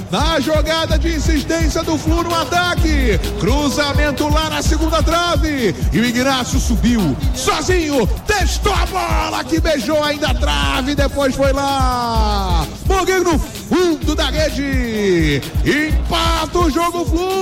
na jogada de insistência do Flu no ataque. Cruzamento lá na segunda trave. E o Ignacio subiu sozinho, testou a bola que beijou ainda a trave, depois foi lá. Morguinho no fundo da rede. Empata o jogo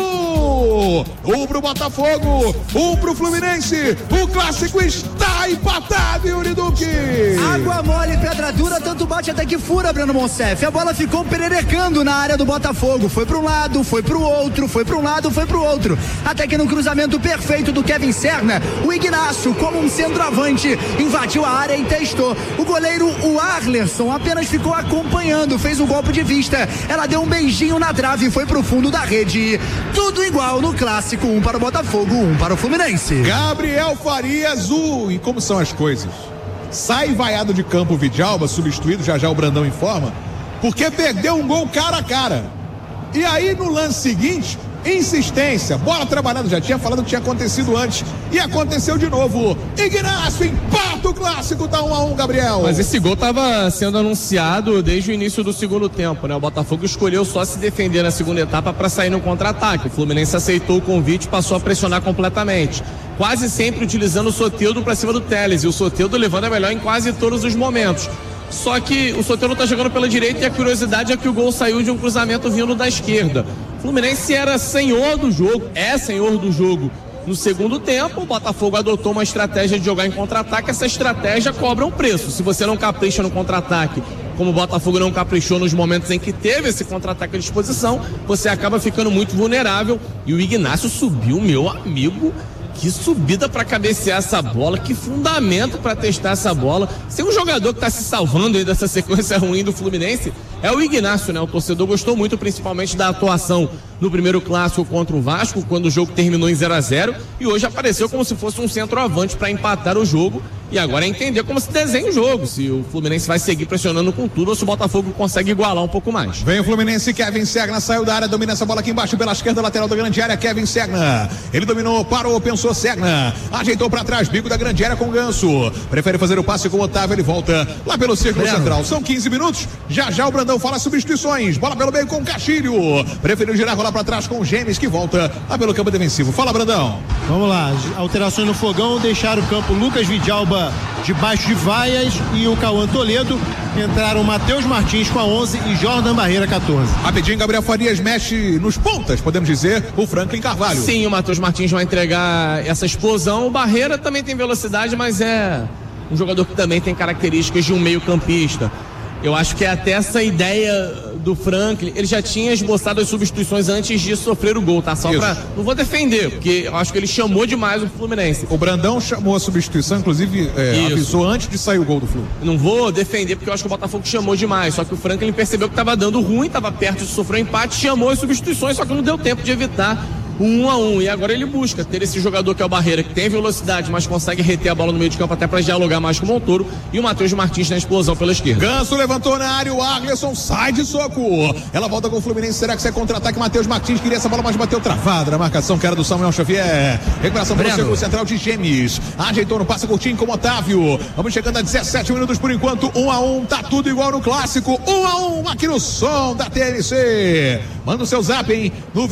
Flu. Um pro Botafogo, um pro Fluminense. O clássico está empatado, Yuri Duque. Água mole, pedra dura, tanto bate até que fura, Breno Monsef. A bola ficou pererecando na área do Botafogo. Foi para um lado, foi para o outro, foi para um lado, foi para o outro. Até que no cruzamento perfeito do Kevin Serna, o Ignacio, como um centroavante, invadiu a área e testou. O goleiro, o Arlerson, apenas ficou acompanhando, fez um golpe de vista. Ela deu um beijinho na trave e foi pro fundo da rede. Tudo igual no clássico, um para o Botafogo, um para o Fluminense. Gabriel Farias, e como são as coisas? Sai vaiado de campo o Vidjalba, substituído, já o Brandão informa, porque perdeu um gol cara a cara. E aí no lance seguinte, insistência, bola trabalhando, já tinha falado que tinha acontecido antes e aconteceu de novo. Ignacio empata o clássico, tá 1-1, Gabriel. Mas esse gol estava sendo anunciado desde o início do segundo tempo, né? O Botafogo escolheu só se defender na segunda etapa para sair no contra-ataque. O Fluminense aceitou o convite e passou a pressionar completamente, quase sempre utilizando o Soteldo para cima do Telles, e o Soteldo levando a melhor em quase todos os momentos. Só que o Soteldo tá jogando pela direita e a curiosidade é que o gol saiu de um cruzamento vindo da esquerda. O Fluminense era senhor do jogo, é senhor do jogo. No segundo tempo, o Botafogo adotou uma estratégia de jogar em contra-ataque. Essa estratégia cobra um preço. Se você não capricha no contra-ataque, como o Botafogo não caprichou nos momentos em que teve esse contra-ataque à disposição, você acaba ficando muito vulnerável. E o Ignacio subiu, meu amigo. Que subida para cabecear essa bola, que fundamento para testar essa bola. Se um jogador que está se salvando aí dessa sequência ruim do Fluminense é o Ignacio, né? O torcedor gostou muito, principalmente da atuação no primeiro clássico contra o Vasco, quando o jogo terminou em 0-0, e hoje apareceu como se fosse um centroavante para empatar o jogo. E agora é entender como se desenha o jogo, se o Fluminense vai seguir pressionando com tudo ou se o Botafogo consegue igualar um pouco mais. Vem o Fluminense, Kevin Serna saiu da área, domina essa bola aqui embaixo pela esquerda, lateral da grande área, Kevin Serna. Ele dominou, parou, pensou Serna, ajeitou para trás, bico da grande área com o Ganso. Prefere fazer o passe com o Otávio, ele volta lá pelo círculo central. São 15 minutos, já o Brandão fala substituições, bola pelo meio com o Castilho. Preferiu girar, rolar para trás com o Gêmeos, que volta lá pelo campo defensivo. Fala, Brandão. Vamos lá, alterações no fogão, deixaram o campo Lucas Vidjalba debaixo de vaias e o Cauã Toledo. Entraram Matheus Martins com a 11 e Jordan Barreira 14. Rapidinho, Gabriel Farias mexe nos pontas, podemos dizer, o Franklin Carvalho. Sim, o Matheus Martins vai entregar essa explosão. O Barreira também tem velocidade, mas é um jogador que também tem características de um meio-campista. Eu acho que é até essa ideia do Franklin, ele já tinha esboçado as substituições antes de sofrer o gol, tá? Só pra... Não vou defender, porque eu acho que ele chamou demais o Fluminense. O Brandão chamou a substituição, inclusive avisou antes de sair o gol do Flu. Não vou defender, porque eu acho que o Botafogo chamou demais, só que o Franklin percebeu que tava dando ruim, tava perto de sofrer um empate, chamou as substituições, só que não deu tempo de evitar o 1-1, e agora ele busca ter esse jogador que é o Barreira, que tem velocidade, mas consegue reter a bola no meio de campo até para dialogar mais com o Montoro, e o Matheus Martins na explosão pela esquerda. Ganso levantou na área, o Arlerson sai de soco, ela volta com o Fluminense, será que sai contra-ataque? Matheus Martins queria essa bola, mas bateu travada na marcação, que era do Samuel Xavier. Recuperação pelo círculo central de Gêmeos, ajeitou no passe curtinho com o Otávio. Vamos chegando a 17 minutos por enquanto, 1-1, tá tudo igual no clássico, 1-1 aqui no som da TNC. Manda o seu zap, hein, no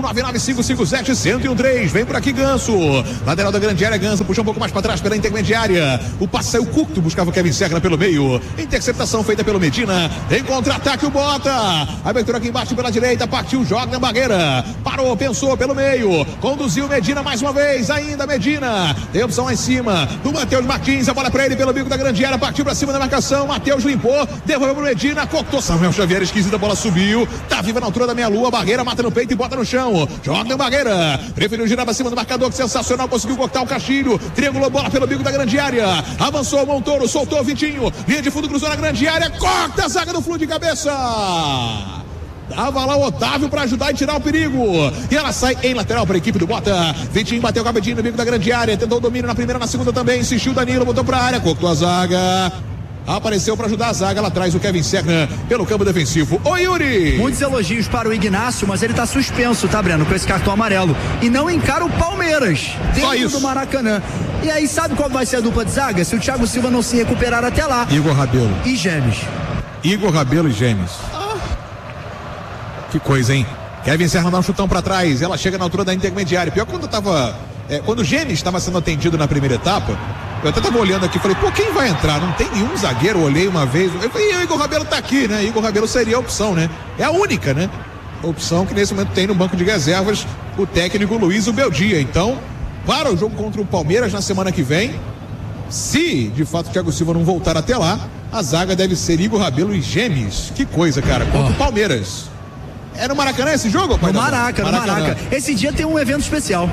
21-99557-1013. Vem por aqui, Ganso. Lateral da grande área, Ganso puxou um pouco mais para trás pela intermediária. O passe saiu curto, buscava o Kevin Serna pelo meio. Interceptação feita pelo Medina. Em contra-ataque, o Bota. Abertura aqui embaixo pela direita, partiu Jordan Barreira. Parou, pensou pelo meio. Conduziu Medina mais uma vez. Ainda Medina. Tem opção lá em cima do Matheus Martins. A bola para ele pelo bico da grande área. Partiu para cima da marcação. Matheus limpou. Devolveu pro Medina. Cortou Samuel Xavier. Esquisita, a bola subiu. Tá viva na altura da meia lua. Barreira mata no peito e bota no chão. Jordan Barreira preferiu girar para cima do marcador, que sensacional, conseguiu cortar o Castilho, triangulou bola pelo bico da grande área, avançou o Montoro, soltou o Vitinho, linha de fundo, cruzou na grande área, corta a zaga do Flu de cabeça. Dava lá o Otávio para ajudar e tirar o perigo. E ela sai em lateral para a equipe do Bota. Vitinho bateu o cabedinho no bico da grande área, tentou o domínio na primeira, na segunda também, insistiu Danilo, botou para a área, cortou a zaga. Apareceu para ajudar a zaga, lá atrás o Kevin Serna pelo campo defensivo. Oi, Yuri! Muitos elogios para o Ignacio, mas ele tá suspenso, tá, Breno, com esse cartão amarelo. E não encara o Palmeiras dentro do Maracanã. E aí, sabe qual vai ser a dupla de zaga? Se o Thiago Silva não se recuperar até lá. Igor Rabelo e Gêmeos. Igor Rabelo e Gêmeos. Que coisa, hein? Kevin Serra dá um chutão pra trás, ela chega na altura da intermediária. Pior que quando o Gêmeos estava sendo atendido na primeira etapa, eu até tava olhando aqui, falei, quem vai entrar? Não tem nenhum zagueiro, olhei uma vez, eu falei, o Igor Rabelo tá aqui, né? Igor Rabelo seria a opção, né? É a única, né? A opção que nesse momento tem no banco de reservas o técnico Luiz Ubeldia. Então, para o jogo contra o Palmeiras na semana que vem, se de fato o Thiago Silva não voltar até lá, a zaga deve ser Igor Rabelo e Gêmeos. Que coisa, cara, contra o Palmeiras. É no Maracanã esse jogo, pai? No Maracanã. Esse dia tem um evento especial.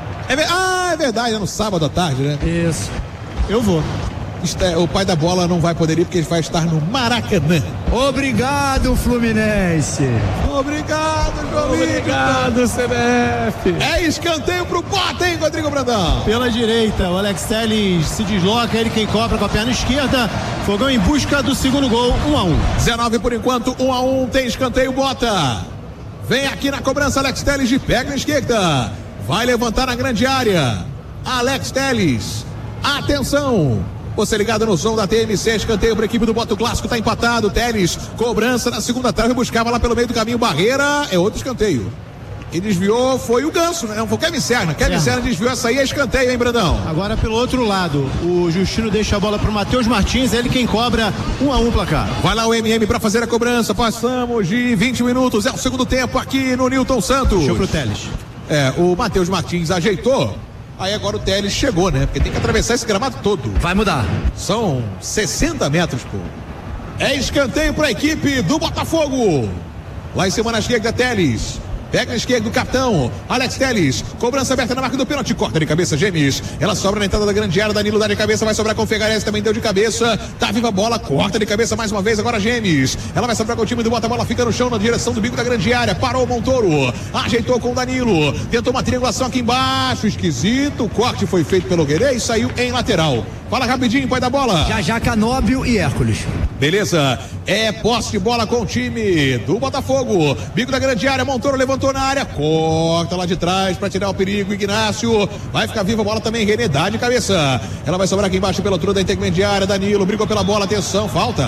É verdade, é no sábado à tarde, né? Isso. Eu vou. O pai da bola não vai poder ir porque ele vai estar no Maracanã. Obrigado, Fluminense. Obrigado, João. Obrigado, CBF. É escanteio pro Bota, hein, Rodrigo Brandão? Pela direita, o Alex Telles se desloca, ele quem cobra com a perna esquerda. Fogão em busca do segundo gol, 1-1. 19 por enquanto, 1-1, tem escanteio, Bota. Vem aqui na cobrança, Alex Telles de pega na esquerda. Vai levantar na grande área. Alex Telles. Atenção. Você ligado no som da TMC, escanteio para a equipe do Bota Clássico, tá empatado, Telles, cobrança na segunda trave, buscava lá pelo meio do caminho, Barreira, é outro escanteio. Quem desviou foi o Ganso, né? Não, foi o Kevin Serna. Kevin Serna desviou essa aí, é escanteio, hein, Brandão? Agora pelo outro lado, o Justino deixa a bola pro Matheus Martins, ele quem cobra, 1-1 placar. Vai lá o MM para fazer a cobrança, passamos de 20 minutos, é o segundo tempo aqui no Newton Santos. Deixou pro Telles. O Matheus Martins ajeitou. Aí agora o Telles chegou, né? Porque tem que atravessar esse gramado todo. Vai mudar. São 60 metros, pô. É escanteio para a equipe do Botafogo. Lá em cima na esquerda, Telles. Pega a esquerda do capitão, Alex Telles. Cobrança aberta na marca do pênalti. Corta de cabeça, Gêmeos. Ela sobra na entrada da grande área. Danilo dá de cabeça, vai sobrar com o Fegares. Também deu de cabeça. Tá viva a bola. Corta de cabeça mais uma vez. Agora Gêmeos. Ela vai sobrar com o time do Bota. A bola fica no chão na direção do bico da grande área. Parou o Montoro. Ajeitou com o Danilo. Tentou uma triangulação aqui embaixo. Esquisito. O corte foi feito pelo Guerreiro e saiu em lateral. Fala rapidinho, pai da bola. Já Canóbio e Hércules. Beleza, é posse de bola com o time do Botafogo. Bico da grande área, Montoro levantou na área, corta lá de trás para tirar o perigo. Ignácio, vai ficar viva a bola também. René dá de cabeça. Ela vai sobrar aqui embaixo pela altura da intermediária. Danilo brigou pela bola, atenção,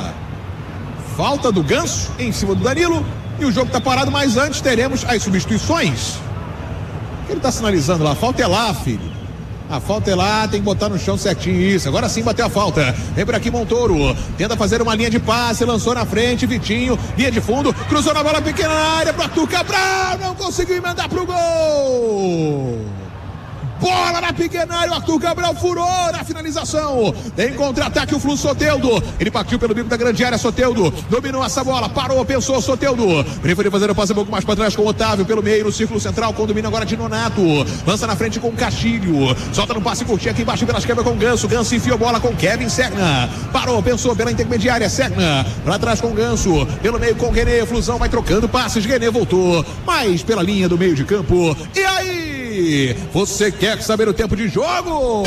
falta do Ganso em cima do Danilo. E o jogo tá parado, mas antes teremos as substituições. O que ele tá sinalizando lá? A falta é lá, filho. A falta é lá, tem que botar no chão certinho isso. Agora sim bateu a falta. Vem por aqui Montoro. Tenta fazer uma linha de passe, lançou na frente, Vitinho, linha de fundo, cruzou na bola pequena na área para Arthur Cabral, não conseguiu emendar pro gol. Bola na pequena área, o Arthur Cabral furou na finalização. Tem contra-ataque o Flu Soteldo. Ele partiu pelo bico da grande área, Soteldo dominou essa bola, parou, pensou Soteldo. Preferiu fazer o passe um pouco mais para trás com o Otávio pelo meio, no círculo central, com o domínio agora de Nonato. Lança na frente com o Castilho. Solta no passe curtinho aqui embaixo pelas quebras com o Ganso. Ganso enfiou a bola com Kevin Serna. Parou, pensou pela intermediária, Serna. Para trás com o Ganso. Pelo meio com o René. Flusão vai trocando passes. René voltou. Mais pela linha do meio de campo. E aí? Você quer saber o tempo de jogo?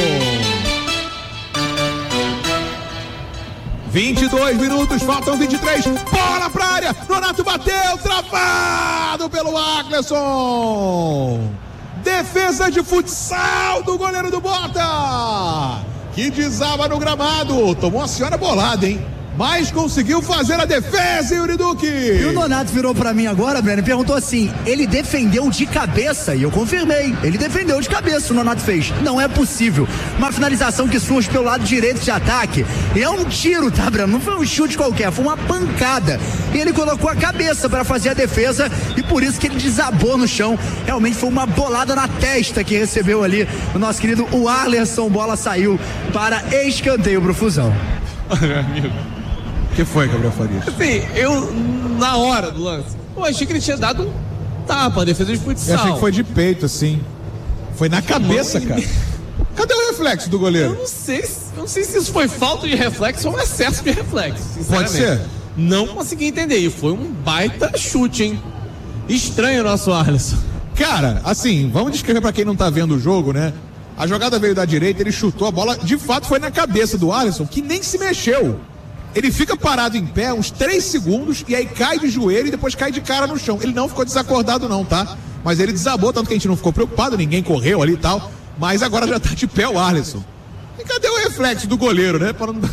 22 minutos, faltam 23. Bola pra área. Nonato bateu, travado pelo Aglerson. Defesa de futsal do goleiro do Bota, que desaba no gramado. Tomou uma senhora bolada, hein? Mas conseguiu fazer a defesa, Yuri Duque. E o Nonato virou pra mim agora, Breno, e perguntou assim, ele defendeu de cabeça? E eu confirmei, ele defendeu de cabeça, o Nonato fez. Não é possível. Uma finalização que surge pelo lado direito de ataque. E é um tiro, tá, Breno? Não foi um chute qualquer, foi uma pancada. E ele colocou a cabeça pra fazer a defesa e por isso que ele desabou no chão. Realmente foi uma bolada na testa que recebeu ali o nosso querido Arlerson. Bola saiu para escanteio pro Fusão. Meu amigo. O que foi, Gabriel Farias? Assim, eu, na hora do lance, eu achei que ele tinha dado um tapa, defesa de futsal. Eu achei que foi de peito, assim. Foi na cabeça, cara. Cadê o reflexo do goleiro? Eu não sei se isso foi falta de reflexo ou um excesso de reflexo, Pode ser. Não consegui entender. E foi um baita chute, hein? Estranho o nosso Arlerson. Cara, assim, vamos descrever pra quem não tá vendo o jogo, né? A jogada veio da direita, ele chutou a bola, de fato foi na cabeça do Arlerson, que nem se mexeu. Ele fica parado em pé uns 3 segundos e aí cai de joelho e depois cai de cara no chão. Ele não ficou desacordado não, tá? Mas ele desabou, tanto que a gente não ficou preocupado, ninguém correu ali e tal. Mas agora já tá de pé o Arlerson. E cadê o reflexo do goleiro, né?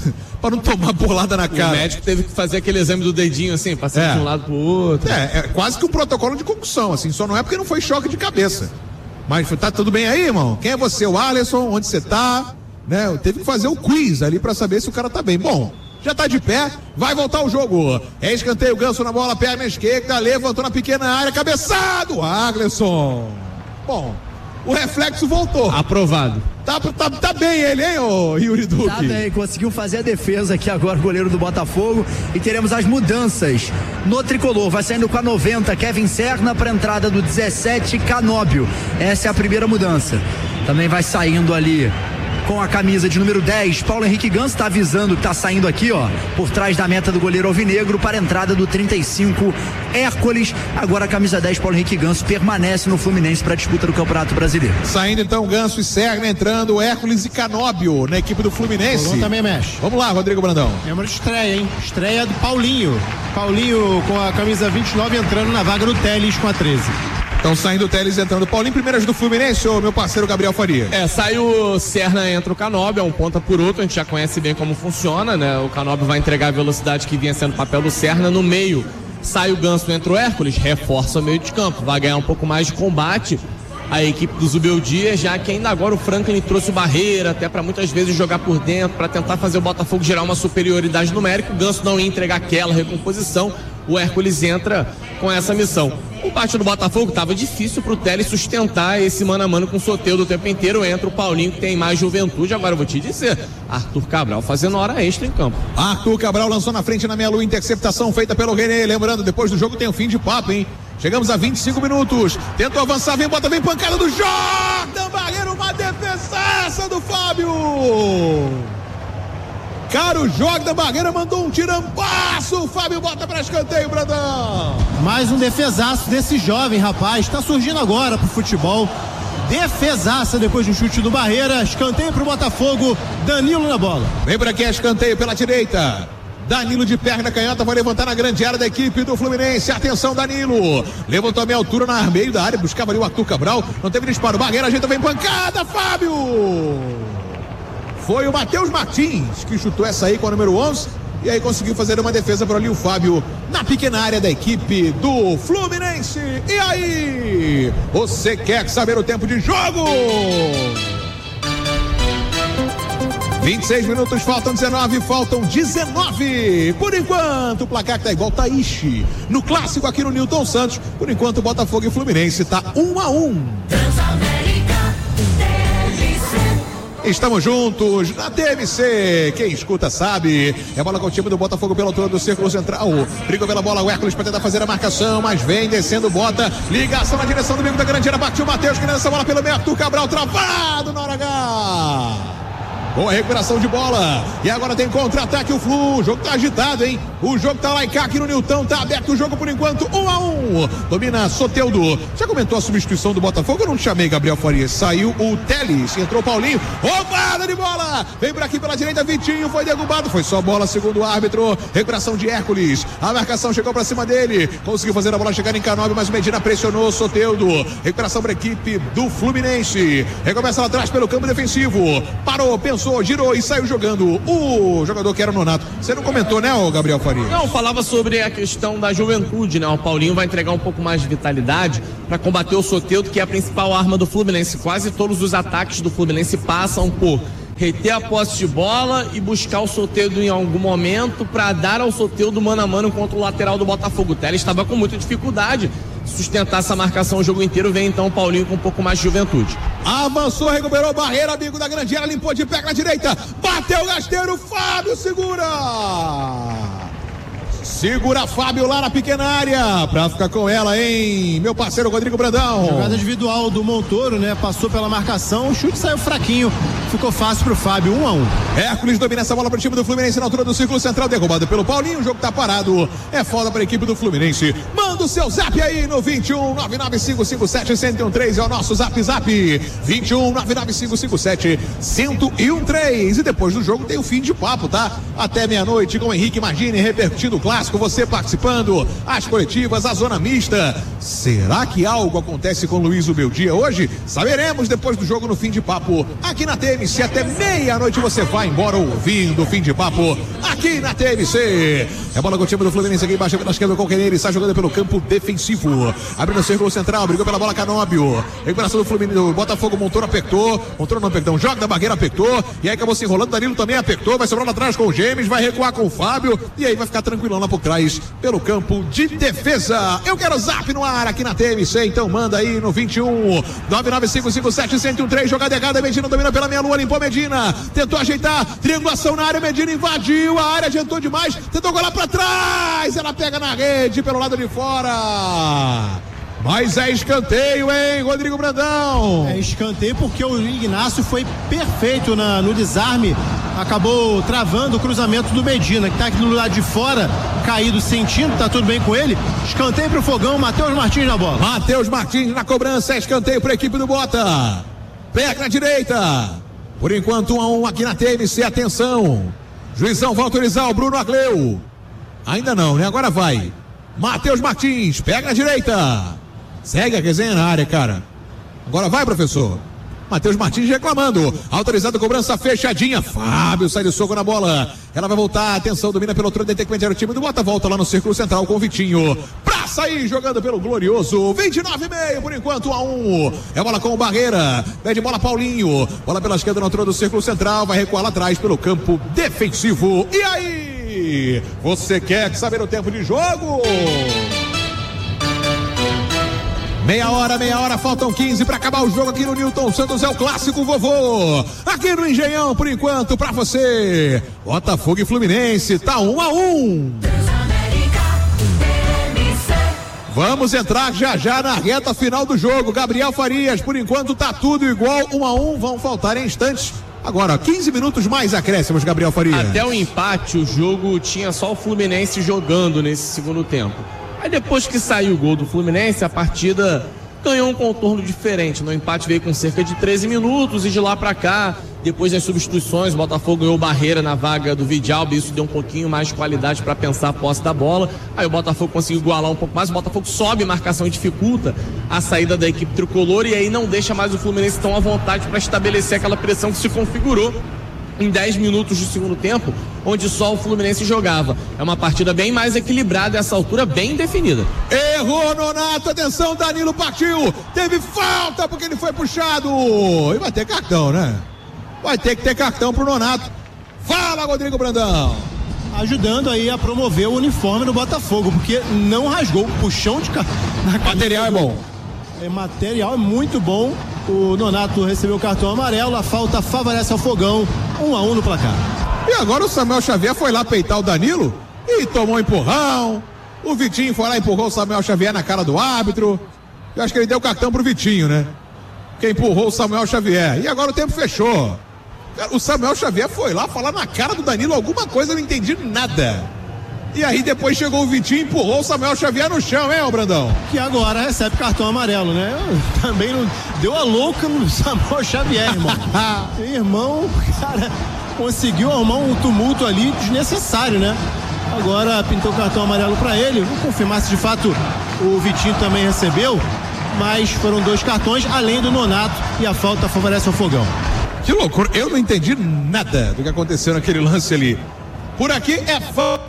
pra não tomar bolada na cara. O médico teve que fazer aquele exame do dedinho assim, passando de um lado pro outro. É quase que um protocolo de concussão, assim, só não é porque não foi choque de cabeça. Mas tá tudo bem aí, irmão? Quem é você? O Alisson? Onde você tá? Né? Teve que fazer o quiz ali pra saber se o cara tá bem. Bom, já tá de pé, vai voltar o jogo. É escanteio, Ganso na bola, perna esquerda, levantou na pequena área, cabeçado, Agleson. Bom, o reflexo voltou. Aprovado. Tá bem ele, hein, ô Yuri Duque? Tá bem, conseguiu fazer a defesa aqui agora o goleiro do Botafogo. E teremos as mudanças no tricolor. Vai saindo com a 90 Kevin Serna para entrada do 17 Canóbio. Essa é a primeira mudança. Também vai saindo ali com a camisa de número 10, Paulo Henrique Ganso, tá avisando que tá saindo aqui, ó, por trás da meta do goleiro alvinegro para a entrada do 35, Hércules. Agora a camisa 10, Paulo Henrique Ganso, permanece no Fluminense para a disputa do Campeonato Brasileiro. Saindo então Ganso e Serna, entrando Hércules e Canóbio na equipe do Fluminense. Paulo também mexe. Vamos lá, Rodrigo Brandão. Lembra de estreia, hein? Estreia do Paulinho. Paulinho com a camisa 29 entrando na vaga do Telles com a 13. Então saindo o Telles, entrando o Paulinho. Primeiras do Fluminense, ô meu parceiro Gabriel Faria. Sai o Serna, entra o Canóbio, é um ponta por outro, a gente já conhece bem como funciona, né? O Canóbio vai entregar a velocidade que vinha sendo o papel do Serna. No meio, sai o Ganso, entra o Hércules, reforça o meio de campo, vai ganhar um pouco mais de combate a equipe do Zubeldia, já que ainda agora o Franklin trouxe o Barreira, até para muitas vezes jogar por dentro, para tentar fazer o Botafogo gerar uma superioridade numérica. O Ganso não ia entregar aquela recomposição, o Hércules entra com essa missão. O parte do Botafogo estava difícil pro Telles sustentar esse mano a mano com o Soteldo o tempo inteiro. Entra o Paulinho, que tem mais juventude. Agora eu vou te dizer, Arthur Cabral fazendo hora extra em campo. Arthur Cabral lançou na frente na meia-lua, interceptação feita pelo René. Lembrando, depois do jogo tem o fim de papo, hein? Chegamos a 25 minutos. Tentou avançar, vem pancada do Jordan Barreira, uma defesaça do Fábio. Cara, o Jordan Barreira mandou um tirampaço. O Fábio bota pra escanteio, Brandão. Mais um defesaço desse jovem rapaz. Tá surgindo agora pro futebol. Defesaça depois de um chute do Barreira. Escanteio pro Botafogo. Danilo na bola. Vem pra aqui, escanteio pela direita. Danilo de perna canhota vai levantar na grande área da equipe do Fluminense. Atenção, Danilo. Levantou a meia altura no meio da área. Buscava ali o Arthur Cabral. Não teve disparo. Barreira ajeita, vem pancada. Fábio. Foi o Matheus Martins que chutou essa aí com a número 11 e aí conseguiu fazer uma defesa para ali o Fábio na pequena área da equipe do Fluminense. E aí, você quer saber o tempo de jogo? 26 minutos, faltam 19, Por enquanto, o placar tá igual Taishi no clássico aqui no Newton Santos. Por enquanto, Botafogo e Fluminense tá 1-1. Estamos juntos na TMC, quem escuta sabe. É bola com o time do Botafogo pela altura do círculo central. Briga pela bola, o Hércules para tentar fazer a marcação, mas vem descendo, bota. Ligação na direção do meio da grande área, partiu o Matheus, que nessa bola pelo meio, Arthur Cabral travado na hora H. Boa recuperação de bola. E agora tem contra-ataque o Flu. O jogo tá agitado, hein? O jogo tá lá e cá aqui no Newton. Tá aberto o jogo por enquanto. 1-1. Domina Soteldo. Já comentou a substituição do Botafogo? Eu não te chamei, Gabriel Farias. Saiu o Telles. Entrou o Paulinho. Roubada de bola. Vem por aqui pela direita. Vitinho foi derrubado. Foi só bola, segundo o árbitro. Recuperação de Hércules. A marcação chegou pra cima dele. Conseguiu fazer a bola chegar em Canóbio, mas Medina pressionou o Soteldo. Recuperação pra equipe do Fluminense. Recomeça lá atrás pelo campo defensivo. Parou, pensou, girou e saiu jogando o jogador que era o Nonato. Você não comentou, né, o Gabriel Faria? Não, falava sobre a questão da juventude, né? O Paulinho vai entregar um pouco mais de vitalidade para combater o Soteldo, que é a principal arma do Fluminense. Quase todos os ataques do Fluminense passam por reter a posse de bola e buscar o Soteldo em algum momento para dar ao Soteldo mano a mano contra o lateral do Botafogo. O Telles estava com muita dificuldade de sustentar essa marcação o jogo inteiro. Vem então o Paulinho com um pouco mais de juventude. Avançou, recuperou Barreira, amigo da grande área, limpou de pé na direita, bateu o Gasteiro, Fábio segura Fábio lá na pequena área pra ficar com ela, hein, meu parceiro Rodrigo Brandão. Jogada individual do Montoro, né, passou pela marcação, o chute saiu fraquinho, ficou fácil pro Fábio. 1-1. Hércules domina essa bola pro time do Fluminense na altura do círculo central, derrubado pelo Paulinho, o jogo tá parado, é foda pra equipe do Fluminense. Manda o seu zap aí no 21 99557-1013, é o nosso zap 21 99557-1013. E depois do jogo tem o fim de papo, tá? Até meia-noite com o Henrique Magini repercutindo o clássico. Clássico, você participando, as coletivas, a zona mista. Será que algo acontece com Luiz Ubeldia hoje? Saberemos depois do jogo no Fim de Papo, aqui na TMC. Até meia-noite você vai embora ouvindo o Fim de Papo aqui na TMC. É bola com o time do Fluminense aqui embaixo, pela esquerda, o Conqueneiro está jogando pelo campo defensivo, abrindo o círculo central, brigou pela bola Canóbio, recuperação do Fluminense, o Botafogo montou, apertou, não, perdão, joga da barreira, apertou, e aí acabou se enrolando, Danilo também apertou, vai sobrar lá atrás com o Gêmeos, vai recuar com o Fábio, e aí vai ficar tranquilão lá por trás, pelo campo de defesa. Eu quero zap no ar aqui na TMC, então manda aí no 21 99557-1013, jogada errada, Medina domina pela meia lua, limpou Medina, tentou ajeitar, triangulação na área, Medina invadiu a área, adiantou demais, tentou colar pra trás, ela pega na rede pelo lado de fora. Mas é escanteio, hein, Rodrigo Brandão? É escanteio porque o Ignacio foi perfeito no desarme, acabou travando o cruzamento do Medina, que tá aqui no lado de fora, caído, sentindo, tá tudo bem com ele. Escanteio pro Fogão, Matheus Martins na bola. Matheus Martins na cobrança, escanteio pra equipe do Bota. Pega na direita. Por enquanto 1-1 aqui na TMC, atenção. Juizão vai autorizar o Bruno Arleu. Ainda não, né? Agora vai. Matheus Martins, pega na direita. Segue a resenha na área, cara. Agora vai, professor. Matheus Martins reclamando. Autorizado, cobrança fechadinha. Fábio sai de soco na bola. Ela vai voltar. Atenção, domina pelo trono. Detecmente o time do Bota. Volta lá no círculo central com o Vitinho. Pra sair, jogando pelo glorioso. 29,5 por enquanto, 1-1. É bola com o Barreira. Pede bola Paulinho. Bola pela esquerda no trono do círculo central. Vai recuar lá atrás pelo campo defensivo. E aí? Você quer saber o tempo de jogo? Meia hora, faltam 15 para acabar o jogo aqui no Newton Santos, é o clássico vovô, aqui no Engenhão, por enquanto, para você, Botafogo e Fluminense, tá 1-1. Vamos entrar já na reta final do jogo, Gabriel Farias, por enquanto tá tudo igual, 1-1, vão faltar em instantes. Agora, 15 minutos mais acréscimos, Gabriel Farias. Até o empate, o jogo tinha só o Fluminense jogando nesse segundo tempo. Aí depois que saiu o gol do Fluminense, a partida ganhou um contorno diferente. No empate veio com cerca de 13 minutos e de lá pra cá, depois das substituições, o Botafogo ganhou Barreira na vaga do Vidalba, isso deu um pouquinho mais de qualidade para pensar a posse da bola. Aí o Botafogo conseguiu igualar um pouco mais, o Botafogo sobe marcação e dificulta a saída da equipe tricolor e aí não deixa mais o Fluminense tão à vontade para estabelecer aquela pressão que se configurou em 10 minutos do segundo tempo, onde só o Fluminense jogava. É uma partida bem mais equilibrada, essa altura bem definida. Errou Nonato, atenção, Danilo partiu, teve falta porque ele foi puxado, e vai ter cartão, né? Vai ter que ter cartão pro Nonato. Fala, Rodrigo Brandão. Ajudando aí a promover o uniforme do Botafogo, porque não rasgou, puxão de material é bom. Material é muito bom. O Nonato recebeu o cartão amarelo, a falta favorece ao Fogão, 1-1 no placar. E agora o Samuel Xavier foi lá peitar o Danilo e tomou um empurrão. O Vitinho foi lá e empurrou o Samuel Xavier na cara do árbitro. Eu acho que ele deu o cartão pro Vitinho, né? Que empurrou o Samuel Xavier. E agora o tempo fechou. O Samuel Xavier foi lá falar na cara do Danilo alguma coisa, eu não entendi nada. E aí depois chegou o Vitinho e empurrou o Samuel Xavier no chão, hein, Brandão? Que agora recebe cartão amarelo, né? Também não deu a louca no Samuel Xavier, irmão. Irmão, cara, conseguiu arrumar um tumulto ali desnecessário, né? Agora pintou o cartão amarelo pra ele. Vou confirmar se de fato o Vitinho também recebeu, mas foram 2 cartões, além do Nonato, e a falta favorece o Fogão. Que loucura, eu não entendi nada do que aconteceu naquele lance ali. Por aqui é falta.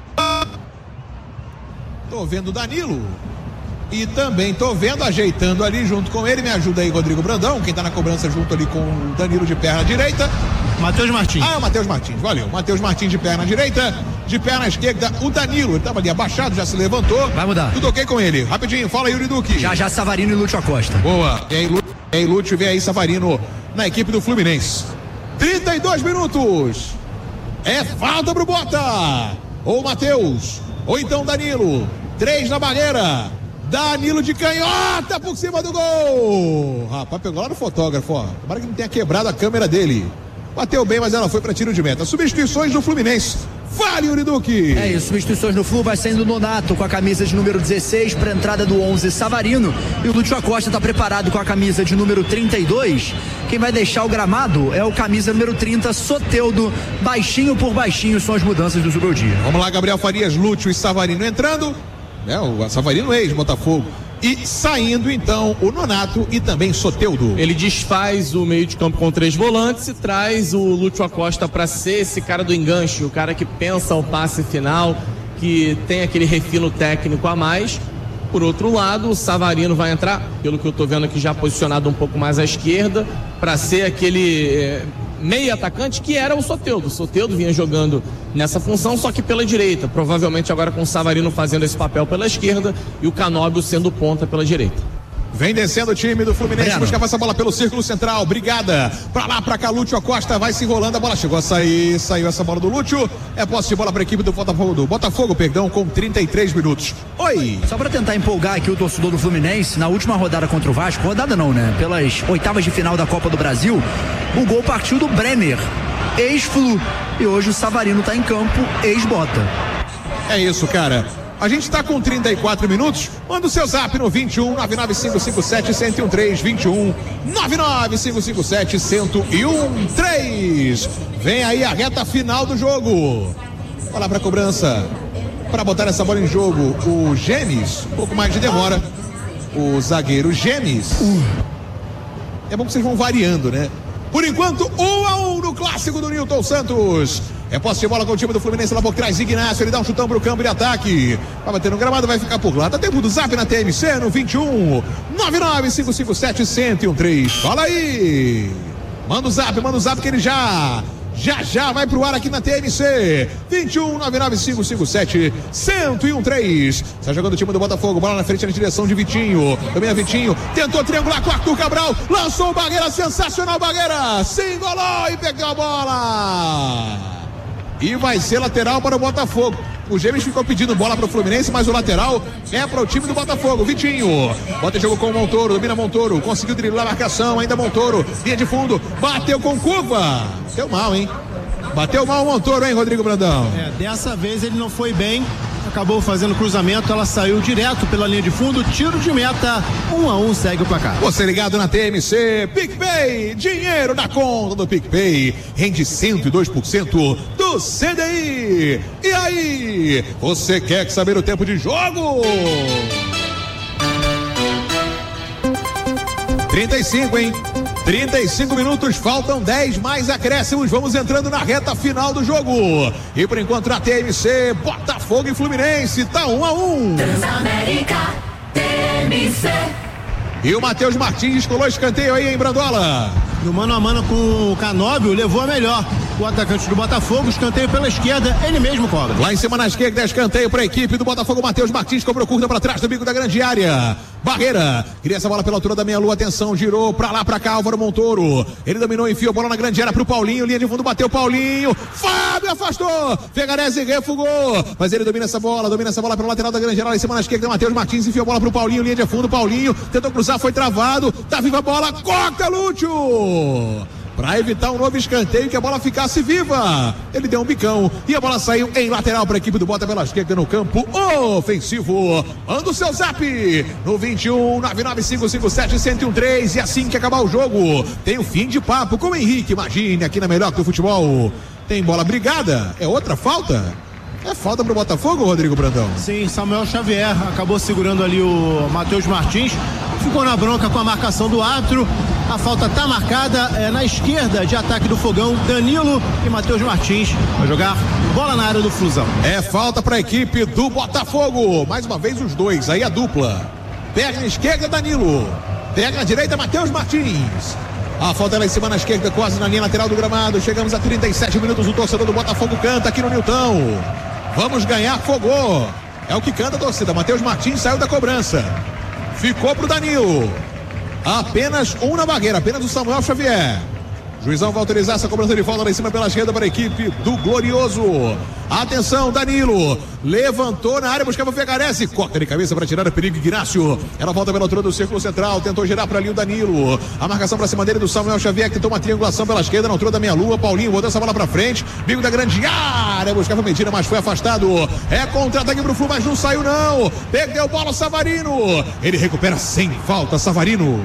Tô vendo o Danilo e também tô vendo, ajeitando ali junto com ele, me ajuda aí, Rodrigo Brandão, quem tá na cobrança junto ali com o Danilo de perna direita. Matheus Martins. O Matheus Martins, valeu. Matheus Martins de perna direita, de perna esquerda o Danilo, ele tava ali abaixado, já se levantou. Vai mudar. Tudo ok com ele, rapidinho, fala Yuri Duque. Já Savarino e Lúcio Acosta. Boa, e aí Lúcio, vem aí Savarino na equipe do Fluminense. 32 minutos, é falta pro Bota, ou Matheus, ou então Danilo. 3 na barreira, Danilo de canhota por cima do gol. Rapaz, pegou lá no fotógrafo, ó. Tomara que não tenha quebrado a câmera dele. Bateu bem, mas ela foi para tiro de meta. Substituições do Fluminense. Vale, Yuri Duque. É isso, substituições no Flu, vai saindo Nonato com a camisa de número 16 para entrada do 11, Savarino, e o Lúcio Acosta está preparado com a camisa de número 32. Quem vai deixar o gramado é o camisa número 30, Soteldo. Baixinho por baixinho são as mudanças do Zubeldia. Vamos lá, Gabriel Farias, Lúcio e Savarino entrando, o Savarino ex-Botafogo. E saindo então o Nonato e também Soteldo. Ele desfaz o meio de campo com 3 volantes e traz o Lúcio Acosta para ser esse cara do enganche, o cara que pensa o passe final, que tem aquele refino técnico a mais. Por outro lado, o Savarino vai entrar, pelo que eu tô vendo aqui, já posicionado um pouco mais à esquerda, para ser aquele meio atacante que era o Soteldo. O Soteldo vinha jogando nessa função, só que pela direita, provavelmente agora com o Savarino fazendo esse papel pela esquerda e o Canóbio sendo ponta pela direita. Vem descendo o time do Fluminense, buscava essa bola pelo círculo central, brigada, pra lá, pra cá, Lúcio Acosta vai se enrolando, a bola chegou a sair, saiu essa bola do Lúcio, é posse de bola pra equipe do Botafogo, com 33 minutos. Oi! Só pra tentar empolgar aqui o torcedor do Fluminense, na última rodada contra o Vasco, rodada não, né? Pelas oitavas de final da Copa do Brasil, o gol partiu do Brenner, ex-Flu, e hoje o Savarino tá em campo, ex-Bota. É isso, cara. A gente está com 34 minutos. Manda o seu zap no 21 99557 1013 21 99557 1013. Vem aí a reta final do jogo. Olha lá para a cobrança. Para botar essa bola em jogo, o Gemes, um pouco mais de demora. O zagueiro Gemes. É bom que vocês vão variando, né? Por enquanto, 1-1 no clássico do Nilton Santos. É posse de bola com o time do Fluminense lá por trás. Ignacio, ele dá um chutão pro campo de ataque. Vai bater no gramado, vai ficar por lá. Dá tempo do zap na TMC no 21 99557 1013. Fala aí. Manda o zap que ele já vai pro ar aqui na TMC. 21 99557 1013. Está jogando o time do Botafogo. Bola na frente na direção de Vitinho. Domina Vitinho. Tentou triangular com Arthur Cabral. Lançou o Bagueira. Sensacional, Bagueira. Se engolou e pegou a bola. E vai ser lateral para o Botafogo. O Gêmeos ficou pedindo bola para o Fluminense, mas o lateral é para o time do Botafogo. Vitinho, bota jogo com o Montoro, domina Montoro, conseguiu driblar a marcação, ainda Montoro, linha de fundo, bateu com curva. Bateu mal, hein? Bateu mal o Montoro, hein, Rodrigo Brandão? Dessa vez ele não foi bem, acabou fazendo cruzamento, ela saiu direto pela linha de fundo, tiro de meta, 1-1, segue o placar. Você ligado na TMC, PicPay, dinheiro na conta do PicPay, rende 102% do CDI. E aí, você quer saber o tempo de jogo? 35, hein? 35 minutos, faltam 10 mais acréscimos, vamos entrando na reta final do jogo. E por enquanto na TMC, Botafogo e Fluminense, tá 1-1. Transamérica, TMC. E o Matheus Martins descolou escanteio aí em Brandola. No mano a mano com o Canóbio, levou a melhor. O atacante do Botafogo, escanteio pela esquerda, ele mesmo cobra. Lá em cima na esquerda, escanteio para a equipe do Botafogo. Matheus Martins cobrou curta para trás do bico da grande área. Barreira, queria essa bola pela altura da meia-lua, atenção, girou pra lá, pra cá, Álvaro Montoro. Ele dominou, enfiou a bola na grande área pro Paulinho, linha de fundo, bateu Paulinho. Fábio afastou, Vegarese refugou. Mas ele domina essa bola pelo lateral da grande área, lá em cima na esquerda, Matheus Martins enfiou a bola pro Paulinho, linha de fundo, Paulinho tentou cruzar, foi travado, tá viva a bola, corta Lúcio. Para evitar um novo escanteio, que a bola ficasse viva. Ele deu um bicão e a bola saiu em lateral para a equipe do Bota pela esquerda no campo ofensivo. Manda o seu zap no 21 99557 1013. E assim que acabar o jogo, tem o fim de papo com o Henrique. Imagine aqui na Melhor que o Futebol. Tem bola brigada. É outra falta? É falta pro Botafogo, Rodrigo Brandão? Sim, Samuel Xavier acabou segurando ali o Matheus Martins. Ficou na bronca com a marcação do árbitro. A falta tá marcada na esquerda de ataque do Fogão. Danilo e Matheus Martins vai jogar bola na área do Flusão. É falta para a equipe do Botafogo. Mais uma vez os dois, aí a dupla. Perna esquerda, Danilo. Perna direita, Matheus Martins. A falta lá em cima na esquerda, quase na linha lateral do gramado. Chegamos a 37 minutos. O torcedor do Botafogo canta aqui no Nilton. Vamos ganhar, Fogô. É o que canta a torcida. Matheus Martins saiu da cobrança. Ficou pro Danilo. Apenas um na barreira, apenas o Samuel Xavier. Juizão vai autorizar essa cobrança de falta lá em cima pela esquerda para a equipe do Glorioso. Atenção, Danilo. Levantou na área, buscava o Fegarese. Corta de cabeça para tirar o perigo, Ignácio. Ela volta pela altura do círculo central. Tentou girar para ali o Danilo. A marcação para cima dele do Samuel Xavier, que tentou uma triangulação pela esquerda na altura da meia-lua. Paulinho botou essa bola para frente. Bico da grande área. Buscava Medina, mas foi afastado. É contra-ataque pro Flu, mas não saiu não. Perdeu bola, Savarino. Ele recupera sem falta, Savarino.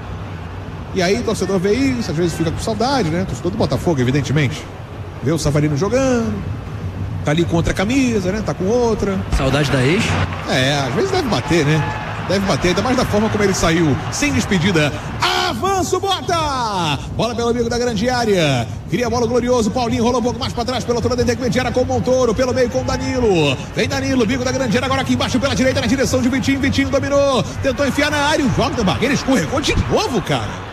E aí o torcedor vê isso, às vezes fica com saudade, né? Torcedor do Botafogo, evidentemente. Vê o Savarino jogando, tá ali com outra camisa, né? Tá com outra. Saudade da ex? Às vezes deve bater, né? Deve bater, ainda mais da forma como ele saiu, sem despedida. Avança o Bota! Bola pelo amigo da grande área. Cria a bola, Glorioso. Paulinho rolou um pouco mais para trás pela altura da intermediária com o Montoro. Pelo meio com o Danilo. Vem Danilo, bico da grande área. Agora aqui embaixo pela direita na direção de Vitinho. Vitinho dominou. Tentou enfiar na área. O Jordan Barreira escorregou de novo, cara.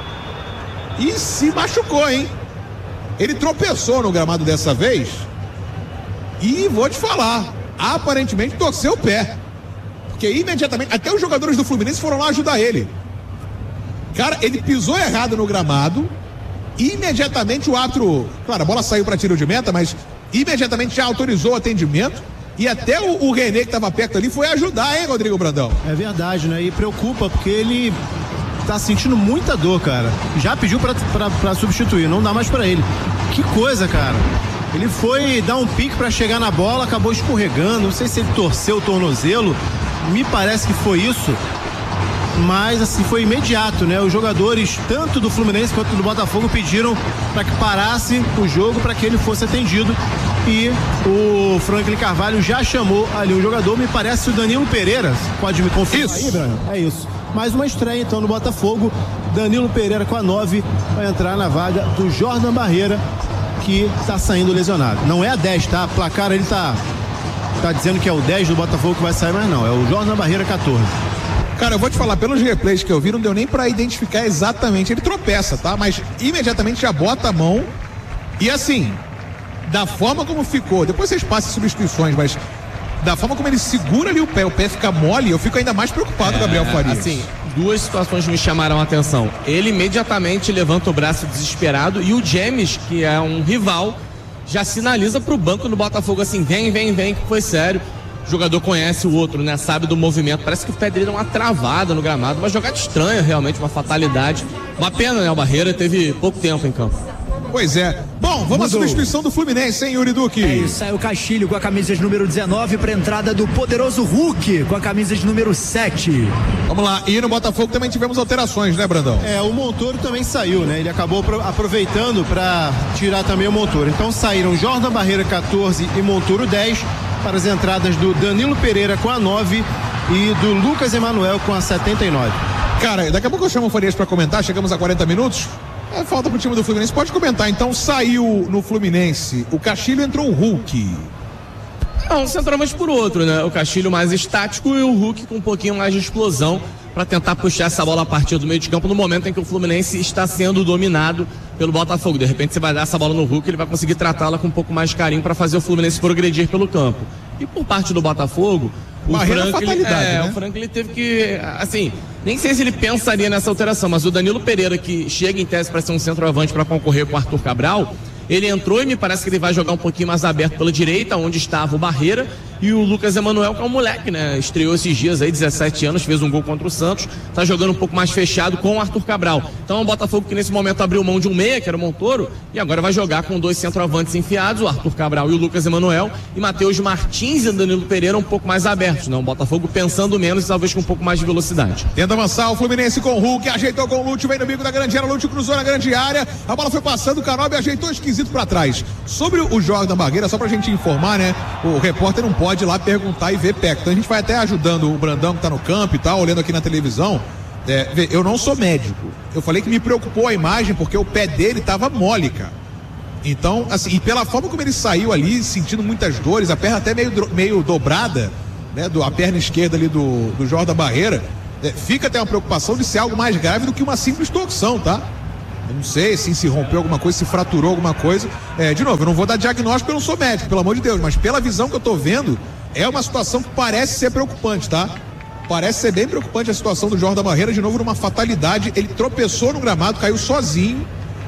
E se machucou, hein? Ele tropeçou no gramado dessa vez. E vou te falar, aparentemente torceu o pé. Porque imediatamente, até os jogadores do Fluminense foram lá ajudar ele. Cara, ele pisou errado no gramado. Imediatamente o árbitro, claro, a bola saiu para tiro de meta, mas imediatamente já autorizou o atendimento. E até o René, que estava perto ali, foi ajudar, hein, Rodrigo Brandão? É verdade, né? E preocupa, porque ele tá sentindo muita dor, cara. Já pediu pra substituir, não dá mais pra ele. Que coisa, cara. Ele foi dar um pique pra chegar na bola, acabou escorregando. Não sei se ele torceu o tornozelo. Me parece que foi isso. Mas assim, foi imediato, né? Os jogadores, tanto do Fluminense quanto do Botafogo, pediram para que parasse o jogo para que ele fosse atendido. E o Franklin Carvalho já chamou ali o jogador. Me parece o Danilo Pereira. Pode me confirmar aí, Bruno? É isso. Mais uma estreia então no Botafogo. Danilo Pereira com a 9 vai entrar na vaga do Jordan Barreira, que tá saindo lesionado. Não é a 10, tá? Placar ele tá dizendo que é o 10 do Botafogo que vai sair, mas não. É o Jordan Barreira 14. Cara, eu vou te falar, pelos replays que eu vi, não deu nem pra identificar exatamente. Ele tropeça, tá? Mas imediatamente já bota a mão. E assim, da forma como ficou, depois vocês passam substituições, mas da forma como ele segura ali o pé fica mole, eu fico ainda mais preocupado, Gabriel Farias. Assim, duas situações me chamaram a atenção. Ele imediatamente levanta o braço desesperado e o James, que é um rival, já sinaliza pro banco do Botafogo assim, vem, que foi sério. O jogador conhece o outro, né? Sabe do movimento. Parece que o pé dele deu uma travada no gramado. Uma jogada estranha, realmente, uma fatalidade. Uma pena, né? O Barreira teve pouco tempo em campo. Pois é. Bom, vamos à substituição do Fluminense, hein, Yuri Duque? É isso, saiu o Castilho com a camisa de número 19 para entrada do poderoso Hulk com a camisa de número 7. Vamos lá, e no Botafogo também tivemos alterações, né, Brandão? O Montoro também saiu, né? Ele acabou aproveitando para tirar também o Montoro. Então saíram Jordan Barreira 14 e Montoro 10 para as entradas do Danilo Pereira com a 9 e do Lucas Emanuel com a 79. Cara, daqui a pouco eu chamo o Farias para comentar, chegamos a 40 minutos. Falta pro time do Fluminense, pode comentar. Então saiu no Fluminense o Castilho, entrou o Hulk. Um centroavante por outro, né? O Castilho mais estático e o Hulk com um pouquinho mais de explosão para tentar puxar essa bola a partir do meio de campo no momento em que o Fluminense está sendo dominado pelo Botafogo. De repente você vai dar essa bola no Hulk, ele vai conseguir tratá-la com um pouco mais de carinho para fazer o Fluminense progredir pelo campo. E por parte do Botafogo, o Franklin teve que, assim, nem sei se ele pensaria nessa alteração, mas o Danilo Pereira, que chega em tese para ser um centroavante para concorrer com o Arthur Cabral, ele entrou e me parece que ele vai jogar um pouquinho mais aberto pela direita, onde estava o Barreira, e o Lucas Emanuel, que é um moleque, né? Estreou esses dias aí, 17 anos, fez um gol contra o Santos, tá jogando um pouco mais fechado com o Arthur Cabral. Então é um Botafogo que nesse momento abriu mão de um meia, que era o Montoro, e agora vai jogar com dois centroavantes enfiados, o Arthur Cabral e o Lucas Emanuel, e Matheus Martins e Danilo Pereira um pouco mais abertos, né? Um Botafogo pensando menos e talvez com um pouco mais de velocidade. Tenta avançar o Fluminense com o Hulk, ajeitou com o Lúcio, vem no bico da grande área, Lúcio cruzou na grande área, a bola foi passando, o Canobi ajeitou esquisito pra trás. Sobre o Jordan Barreira, só pra gente informar, né? O repórter não pode ir lá perguntar e ver perto. Então a gente vai até ajudando o Brandão que tá no campo e tal, olhando aqui na televisão. Eu não sou médico. Eu falei que me preocupou a imagem porque o pé dele tava mole, cara. Então, assim, e pela forma como ele saiu ali, sentindo muitas dores, a perna até meio dobrada, né? A perna esquerda ali do Jordan Barreira, fica até uma preocupação de ser algo mais grave do que uma simples torção, tá? Eu não sei se rompeu alguma coisa, se fraturou alguma coisa. De novo, eu não vou dar diagnóstico, eu não sou médico, pelo amor de Deus, mas pela visão que eu tô vendo, é uma situação que parece ser preocupante, tá? Parece ser bem preocupante a situação do Jordan Barreira, de novo numa fatalidade. Ele tropeçou no gramado, caiu sozinho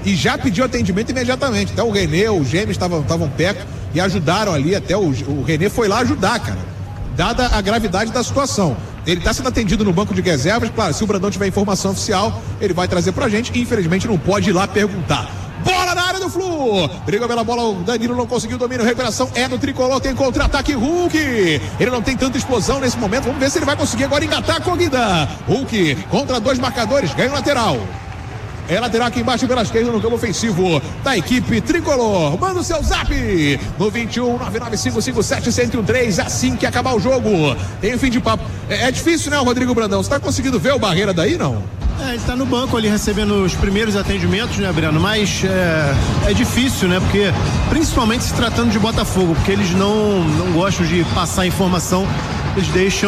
e já pediu atendimento imediatamente. Até o René, o Gêmeos estavam perto e ajudaram ali, até o René foi lá ajudar, cara, dada a gravidade da situação. Ele está sendo atendido no banco de reservas, claro, se o Brandão tiver informação oficial, ele vai trazer pra gente, e infelizmente não pode ir lá perguntar. Bola na área do Flu, briga pela bola, o Danilo não conseguiu domínio, recuperação é do Tricolor, tem contra-ataque Hulk, ele não tem tanta explosão nesse momento, vamos ver se ele vai conseguir agora engatar a corrida. Hulk contra 2 marcadores, ganha o lateral. É lateral aqui embaixo pela esquerda no campo ofensivo da equipe Tricolor. Manda o seu zap no 21 99557-1013, assim que acabar o jogo. Tem o fim de papo. É difícil, né, Rodrigo Brandão? Você tá conseguindo ver o Barreira daí, não? Ele tá no banco ali recebendo os primeiros atendimentos, né, Breno? Mas é difícil, né? Porque, principalmente se tratando de Botafogo, porque eles não gostam de passar informação, eles deixam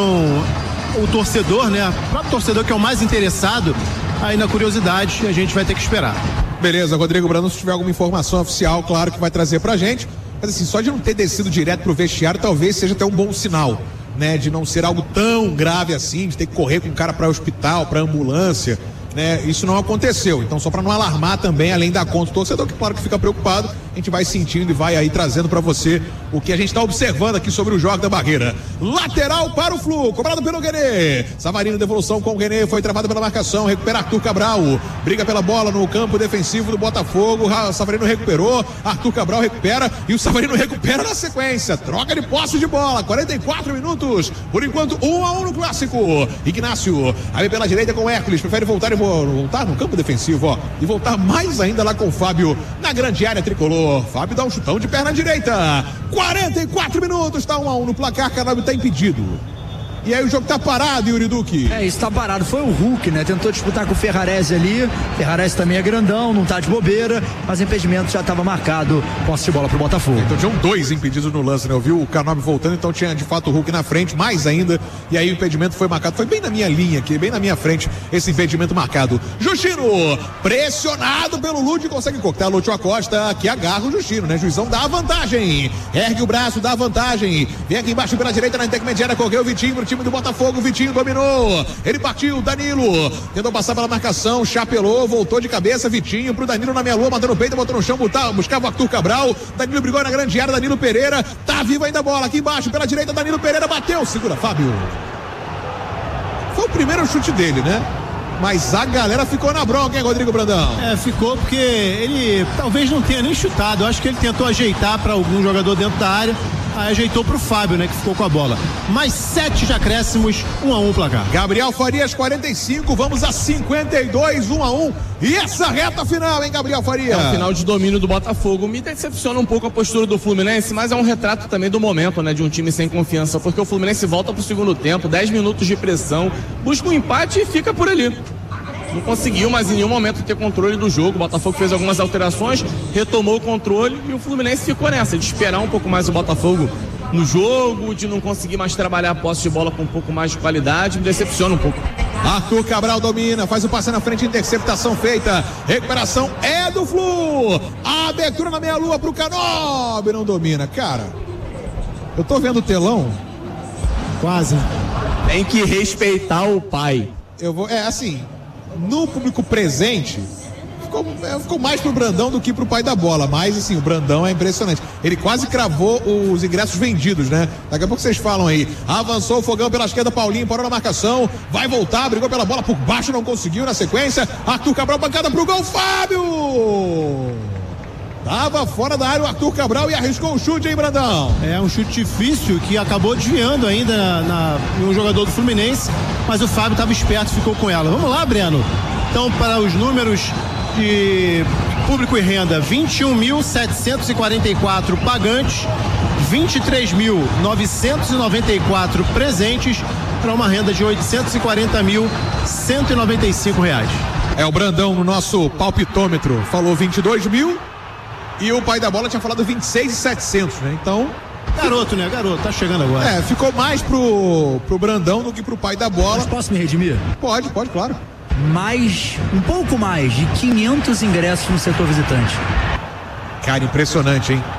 o torcedor, né? O próprio torcedor, que é o mais interessado, aí na curiosidade, a gente vai ter que esperar. Beleza, Rodrigo Brandão, se tiver alguma informação oficial, claro que vai trazer pra gente. Mas assim, só de não ter descido direto pro vestiário, talvez seja até um bom sinal, né? De não ser algo tão grave assim, de ter que correr com o cara pra hospital, pra ambulância, né? Isso não aconteceu. Então, só pra não alarmar também, além da conta do torcedor, que claro que fica preocupado, a gente vai sentindo e vai aí trazendo pra você o que a gente tá observando aqui sobre o jogo da Barreira. Lateral para o Flu, cobrado pelo René. Savarino, devolução com o René, foi travado pela marcação, recupera Arthur Cabral, briga pela bola no campo defensivo do Botafogo, Savarino recuperou, Arthur Cabral recupera e o Savarino recupera na sequência, troca de posse de bola, 44 minutos, por enquanto 1-1 no clássico. Ignácio, aí pela direita com o Hércules, prefere voltar no campo defensivo, ó, e voltar mais ainda lá com o Fábio na grande área Tricolor. Fábio dá um chutão de perna direita. 44 minutos, tá 1-1 no placar, Carvalho tá impedido. E aí o jogo tá parado, Yuri Duque. Isso tá parado. Foi o Hulk, né? Tentou disputar com o Ferrarese ali. Ferrarese também é grandão, não tá de bobeira, mas o impedimento já tava marcado. Posse de bola pro Botafogo. Então tinham 2 impedidos no lance, né? Eu vi o Canóbio voltando, então tinha de fato o Hulk na frente, mais ainda. E aí o impedimento foi marcado. Foi bem na minha linha aqui, bem na minha frente, esse impedimento marcado. Justino, pressionado pelo Lúcio, consegue cortar. Lúcio Acosta, que agarra o Justino, né? Juizão dá a vantagem. Ergue o braço, dá a vantagem. Vem aqui embaixo pela direita na intermediária, correu o Vitinho pro time do Botafogo, Vitinho dominou, ele partiu, Danilo tentou passar pela marcação, chapelou, voltou de cabeça, Vitinho pro Danilo na meia-lua, matando o peito, botou no chão, buscava o Arthur Cabral, Danilo brigou na grande área, Danilo Pereira, tá viva ainda a bola, aqui embaixo pela direita, Danilo Pereira bateu, segura Fábio. Foi o primeiro chute dele, né? Mas a galera ficou na bronca, hein, Rodrigo Brandão? Ficou porque ele talvez não tenha nem chutado. Eu acho que ele tentou ajeitar para algum jogador dentro da área. Aí ajeitou pro Fábio, né, que ficou com a bola. Mais 7 de acréscimos, 1-1 placar. Gabriel Farias, 45, vamos a 52, 1-1. E essa reta final, hein, Gabriel Farias? É o final de domínio do Botafogo. Me decepciona um pouco a postura do Fluminense, mas é um retrato também do momento, né, de um time sem confiança, porque o Fluminense volta pro segundo tempo, 10 minutos de pressão, busca um empate e fica por ali. Não conseguiu, mas em nenhum momento ter controle do jogo. O Botafogo fez algumas alterações, retomou o controle e o Fluminense ficou nessa, de esperar um pouco mais o Botafogo no jogo, de não conseguir mais trabalhar a posse de bola com um pouco mais de qualidade. Me decepciona um pouco. Arthur Cabral domina, faz o passe na frente, interceptação feita, recuperação é do Flu, a abertura na meia-lua pro Canóbio, não domina, cara. Eu tô vendo o telão. Quase. Tem que respeitar o pai. Assim, no público presente, ficou mais pro Brandão do que pro pai da bola, mas assim, o Brandão é impressionante, ele quase cravou os ingressos vendidos, né? Daqui a pouco vocês falam aí, avançou o Fogão pela esquerda, Paulinho parou na marcação, vai voltar, brigou pela bola por baixo, não conseguiu na sequência, Arthur Cabral, bancada pro gol, Fábio! Tava fora da área o Arthur Cabral e arriscou o chute, hein, Brandão? É um chute difícil que acabou desviando ainda no jogador do Fluminense, mas o Fábio estava esperto, ficou com ela. Vamos lá, Breno. Então, para os números de público e renda, 21.744 pagantes, 23.994 presentes, para uma renda de R$840.195. É o Brandão no nosso palpitômetro, falou 22 mil. E o pai da bola tinha falado 26.700, né? Então... Garoto, né? Garoto, tá chegando agora. Ficou mais pro Brandão do que pro pai da bola. Mas posso me redimir? Pode, claro. Um pouco mais de 500 ingressos no setor visitante. Cara, impressionante, hein?